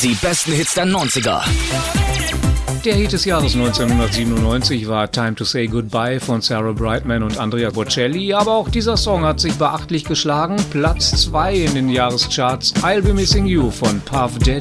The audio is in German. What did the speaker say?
Die besten Hits der 90er. Der Hit des Jahres 1997 war Time to Say Goodbye von Sarah Brightman und Andrea Bocelli, aber auch dieser Song hat sich beachtlich geschlagen. Platz 2 in den Jahrescharts, I'll Be Missing You von Puff Daddy.